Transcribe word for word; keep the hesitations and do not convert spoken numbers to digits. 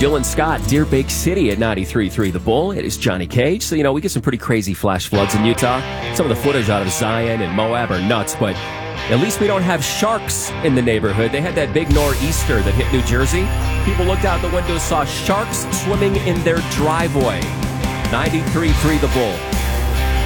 Dylan Scott, Deer Bake City at ninety-three point three The Bull. It is Johnny Cage. So, you know, we get some pretty crazy flash floods in Utah. Some of the footage out of Zion and Moab are nuts, but at least we don't have sharks in the neighborhood. They had that big nor'easter that hit New Jersey. People looked out the window, saw sharks swimming in their driveway. ninety-three point three The Bull.